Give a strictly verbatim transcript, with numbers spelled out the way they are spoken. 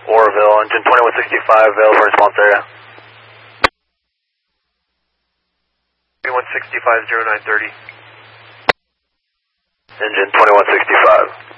Oroville, engine twenty-one sixty-five, available in response area. twenty-one sixty-five, zero nine thirty. Engine twenty-one sixty-five.